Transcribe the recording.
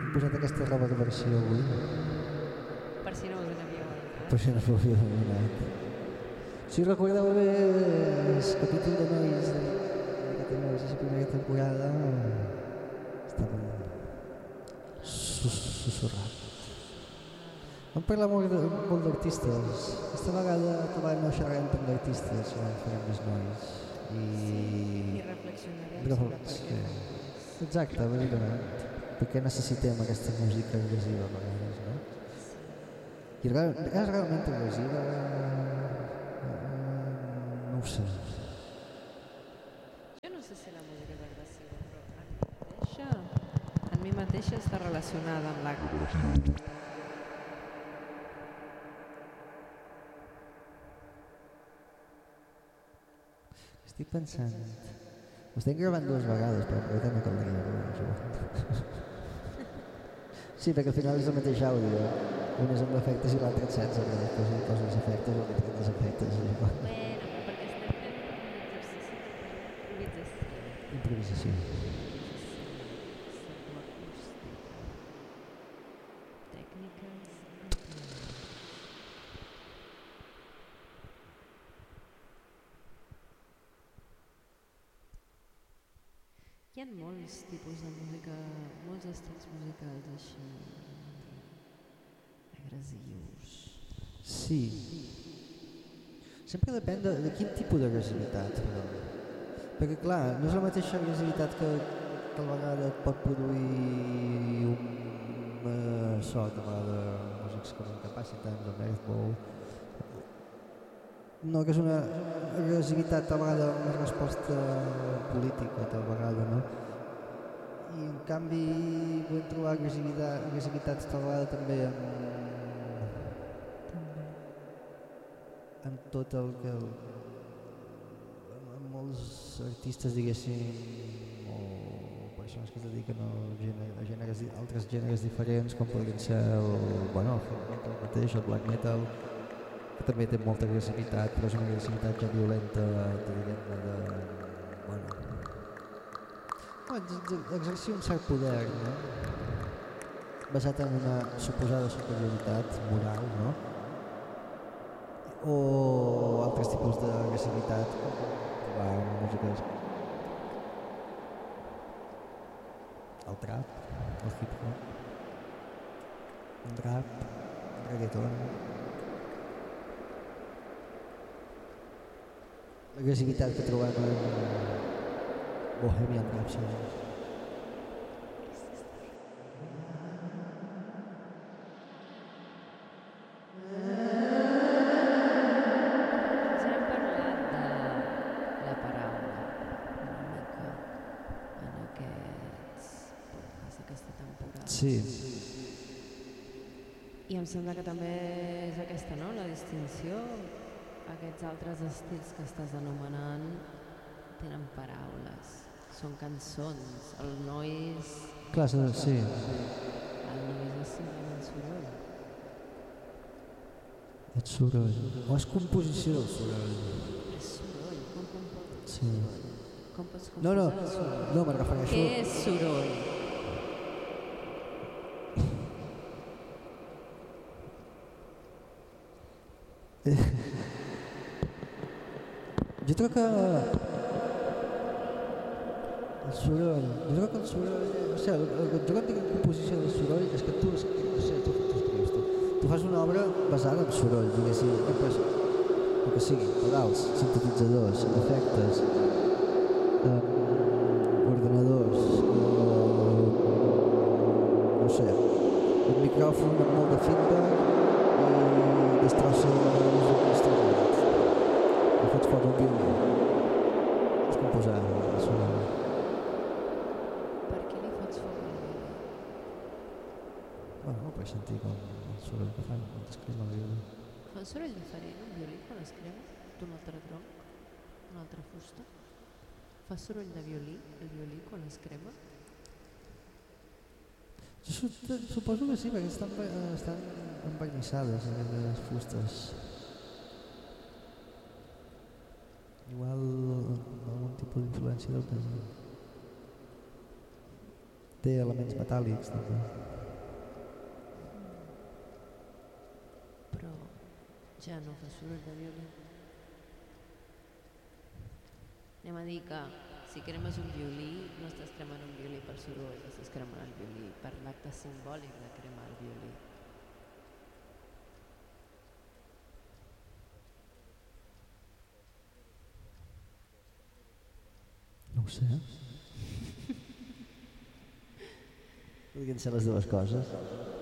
posat aquesta reverberació avui. Per si no us n'havíeu adonat. Per si no us n'havíeu adonat. Si recordeu bé el capítol de Nois d'aquesta Nois, la primera temporada, estàvem sussurrant. Vam parlar molt d'artistes. Aquesta vegada no xerrarem tant d'artistes, farem més nois. I reflexionarem sobre per què. Exacte, bàsicament. Per què necessitem aquesta música agressiva a vegades, no? I és realment agressiva? No ho sé. Jo no sé si la música és agressiva, però en mi mateixa està relacionada amb la... Estic pensant... Ho estem gravant dues vegades, però crec que no caldria gravar això. Sí, perquè al final és el mateix àudio. Un és amb efectes i l'altre sense, que després hi poso els efectes o li trec els efectes. Bueno, perquè estem fent un exercici d'improvisació. Improvisació. Tècniques... Hi ha molts tipus de música, molts estils musicals així agressius. Sí. Sempre depèn de quin tipus d'agressivitat, però. Perquè clar, no és la mateixa agressivitat que a vegada et pot produir un so de músics com Incapacitants o Earthbow. No, que és una agressivitat a vegades una resposta política, tal vegada, no? I en canvi podem trobar agressivitats tal vegada també en tot el que... en molts artistes, diguéssim, o persones que es dediquen a altres gèneres diferents, com podrien ser el heavy metal mateix, el black metal, que també té molta agressivitat, però és una agressivitat ja violenta, exercir un cert poder, no? Basat en una suposada superioritat moral, no? O altres tipus d'agressivitat, músiques, el trap, el hip-hop, el rap, el reggaeton. L'agressivitat que trobem en Bohemian Rhapsody. Ja hem parlat de la paraula una mica en aquesta temporada. Sí. I em sembla que també és aquesta, no?, la distinció. Aquests altres estils que estàs anomenant tenen paraules, són cançons, el nois... Clar, sí. El nois és simplement soroll. És soroll. O és composició del soroll. És soroll, com composes Sí. soroll? Com pots composar No, soroll? no, me'n refereixo... Què és soroll? Jo crec que el soroll, jo crec que el soroll, o sigui, jo quan dic composició del soroll és que tu fas una obra basada en soroll, diguéssim, el que sigui, pedals, sintetitzadors, efectes, ordenadors, no sé, un micròfon amb molt de feedback i destrossa l'instrument. Ho fots fora un violí. És composar el soroll. Per què li fots foc al violí? Bueno, per sentir com el soroll que fan quan es crema el violí. Fa un soroll diferent un violí quan es crema d'un altre tronc, una altra fusta? Fa soroll de violí, el violí quan es crema? Suposo que sí, perquè estan envernissades aquestes fustes. Igual algun tipus d'influència del que té elements metàl·lics també. Ja no fa soroll de violí. Anem a dir que si cremes un violí no estàs cremant un violí per soroll, estàs cremant el violí per l'acte simbòlic de cremar el violí. No ho sé. Podrien ser les dues coses.